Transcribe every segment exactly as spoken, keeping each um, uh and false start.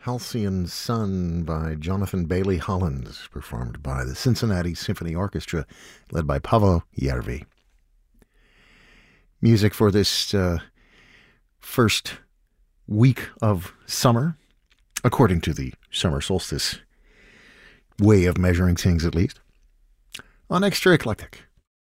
Halcyon Sun by Jonathan Bailey Holland, performed by the Cincinnati Symphony Orchestra, led by Paavo Järvi. Music for this uh, first week of summer, according to the summer solstice way of measuring things at least, on Extra Eclectic.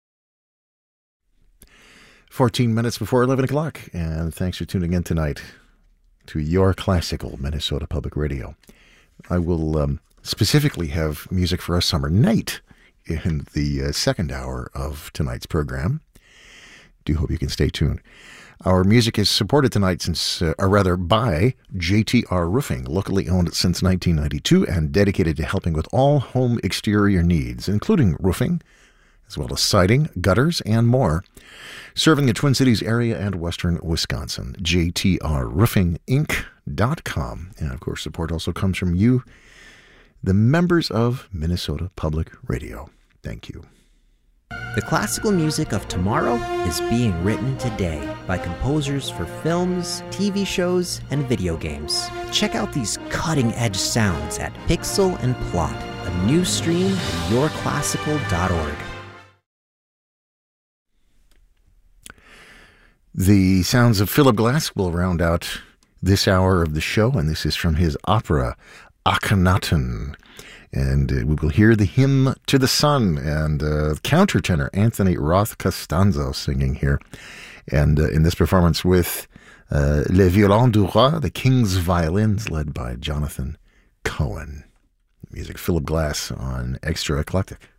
fourteen minutes before eleven o'clock, and thanks for tuning in tonight to your classical Minnesota Public Radio. I will um, specifically have music for a summer night in the uh, second hour of tonight's program. Do hope you can stay tuned. Our music is supported tonight since, uh, or rather by J T R Roofing, locally owned since nineteen ninety-two and dedicated to helping with all home exterior needs, including roofing, as well as siding, gutters, and more. Serving the Twin Cities area and western Wisconsin. J T R Roofing Inc dot com. And of course, support also comes from you, the members of Minnesota Public Radio. Thank you. The classical music of tomorrow is being written today by composers for films, T V shows, and video games. Check out these cutting-edge sounds at Pixel and Plot, a new stream at your classical dot org. The sounds of Philip Glass will round out this hour of the show, and this is from his opera, Akhenaten. And uh, we will hear the hymn to the sun, and uh, countertenor Anthony Roth Costanzo singing here. And uh, in this performance with uh, Les Violons du Roi, the King's Violins, led by Jonathan Cohen. Music, Philip Glass on Extra Eclectic.